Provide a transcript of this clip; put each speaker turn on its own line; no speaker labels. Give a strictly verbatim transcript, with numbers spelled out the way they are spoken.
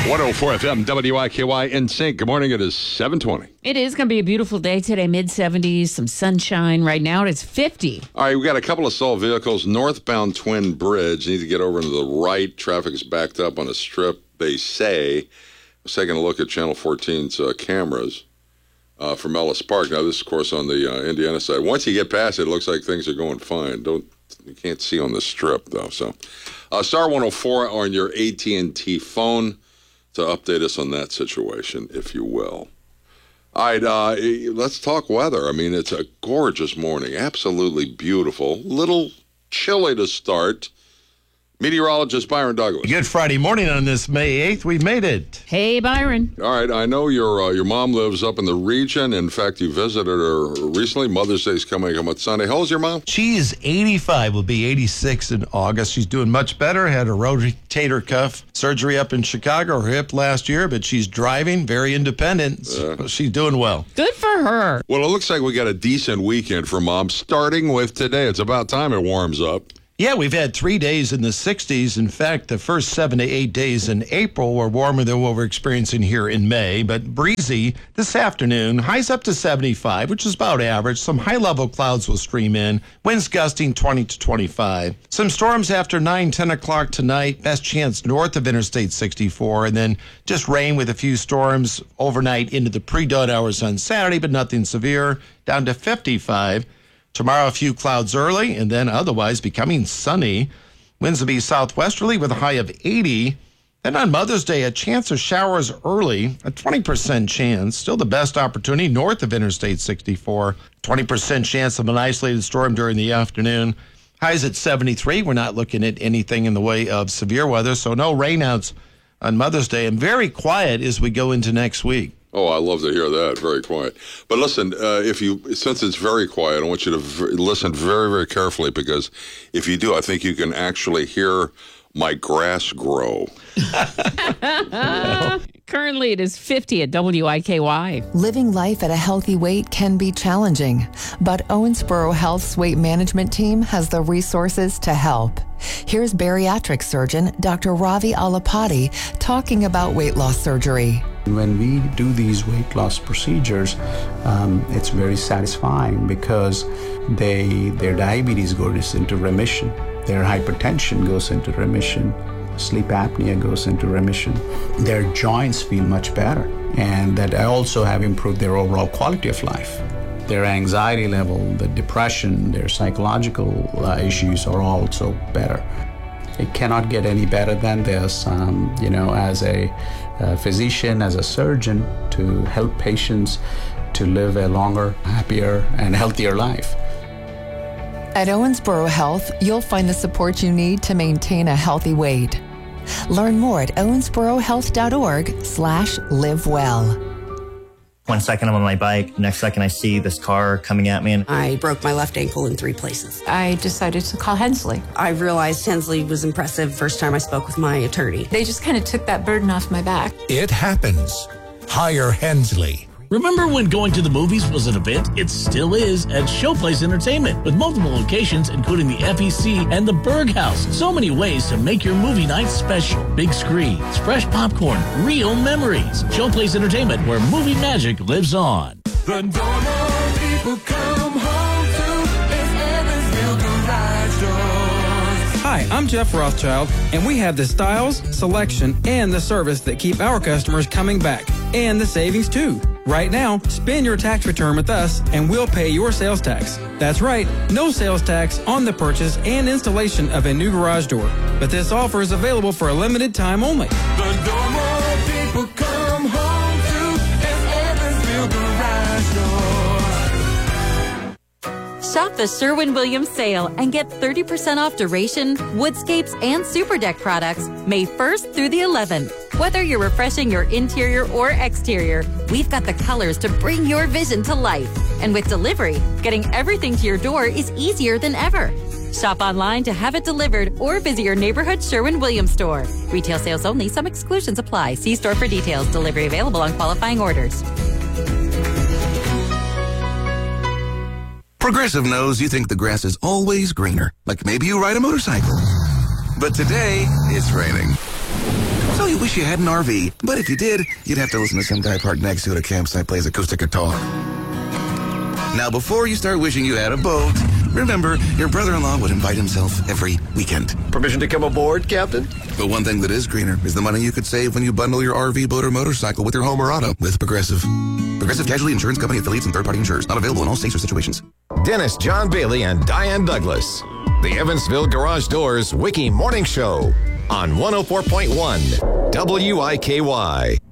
one oh four F M, W I K Y in sync. Good morning. It is seven twenty.
It is going to be a beautiful day today, mid seventies, some sunshine. Right now it's fifty.
All right, we got a couple of stalled vehicles. Northbound Twin Bridge. You need to get over to the right. Traffic is backed up on a strip, they say. I was taking a look at Channel fourteen's uh, cameras uh, from Ellis Park. Now, this is, of course, on the uh, Indiana side. Once you get past it, it looks like things are going fine. Don't You can't see on the strip, though. So, uh, star one oh four on your A T and T phone to update us on that situation, if you will. All right, uh, let's talk weather. I mean, it's a gorgeous morning, absolutely beautiful. Little chilly to start. Meteorologist Byron Douglas.
Good Friday morning on this May eighth. We've made it.
Hey, Byron.
All right, I know your uh, your mom lives up in the region. In fact, you visited her recently. Mother's Day is coming up on Sunday. How old's your mom?
She is eighty-five, will be eighty-six in August. She's doing much better. Had a rotator cuff surgery up in Chicago, her hip last year, but she's driving, very independent. So
Yeah.
she's doing well.
Good for her.
Well, it looks like we got a decent weekend for Mom, starting with today. It's about time it warms up.
Yeah, we've had three days in the sixties. In fact, the first seven to eight days in April were warmer than what we're experiencing here in May, but breezy this afternoon. Highs up to seventy-five, which is about average. Some high-level clouds will stream in. Winds gusting twenty to twenty-five. Some storms after nine, ten o'clock tonight. Best chance north of Interstate sixty-four, and then just rain with a few storms overnight into the pre-dawn hours on Saturday, but nothing severe. Down to fifty-five. Tomorrow, a few clouds early, and then otherwise becoming sunny. Winds will be southwesterly with a high of eighty. Then on Mother's Day, a chance of showers early, a twenty percent chance. Still the best opportunity north of Interstate sixty-four. twenty percent chance of an isolated storm during the afternoon. Highs at seventy-three. We're not looking at anything in the way of severe weather, so no rainouts on Mother's Day. And very quiet as we go into next week.
Oh, I love to hear that. Very quiet. But listen, uh, if you since it's very quiet, I want you to v- listen very, very carefully, because if you do, I think you can actually hear my grass grow.
Currently it is fifty at W I K Y.
Living life at a healthy weight can be challenging, but Owensboro Health's weight management team has the resources to help. Here's bariatric surgeon Doctor Ravi Alapati talking about weight loss surgery.
When we do these weight loss procedures, um, it's very satisfying because they their diabetes goes into remission, their hypertension goes into remission, sleep apnea goes into remission, their joints feel much better, and that also have improved their overall quality of life. Their anxiety level, the depression, their psychological uh, issues are also better. It cannot get any better than this, um, you know, as a, a physician, as a surgeon, to help patients to live a longer, happier, and healthier life.
At Owensboro Health, you'll find the support you need to maintain a healthy weight. Learn more at owensborohealth.org slash live well.
One second I'm on my bike, next second I see this car coming at me. And
I broke my left ankle in three places.
I decided to call Hensley.
I realized Hensley was impressive first time I spoke with my attorney.
They just kind of took that burden off my back.
It happens. Hire Hensley.
Remember when going to the movies was an event? It still is at Showplace Entertainment, with multiple locations including the F E C and the Berg House. So many ways to make your movie night special. Big screens, fresh popcorn, real memories. Showplace Entertainment, where movie magic lives on.
The normal people come home to is Evansville Garage Doors.
Hi, I'm Jeff Rothschild, and we have the styles, selection, and the service that keep our customers coming back, and the savings too. Right now, spend your tax return with us and we'll pay your sales tax. That's right, no sales tax on the purchase and installation of a new garage door. But this offer is available for a limited time only.
The normal people come home to is Evansville Garage Doors.
Shop the Sherwin-Williams sale and get thirty percent off duration, woodscapes, and super deck products May first through the eleventh. Whether you're refreshing your interior or exterior, we've got the colors to bring your vision to life. And with delivery, getting everything to your door is easier than ever. Shop online to have it delivered or visit your neighborhood Sherwin-Williams store. Retail sales only. Some exclusions apply. See store for details. Delivery available on qualifying orders.
Progressive knows you think the grass is always greener, like maybe you ride a motorcycle. But today, it's raining. So you wish you had an R V. But if you did, you'd have to listen to some guy parked next to it at a campsite plays acoustic guitar. Now, before you start wishing you had a boat, remember, your brother-in-law would invite himself every weekend.
Permission to come aboard, Captain?
But one thing that is greener is the money you could save when you bundle your R V, boat, or motorcycle with your home or auto with Progressive. Progressive Casualty Insurance Company affiliates and third-party insurers. Not available in all states or situations.
Dennis John Bailey and Diane Douglas. The Evansville Garage Doors Wiki Morning Show on one oh four point one W I K Y.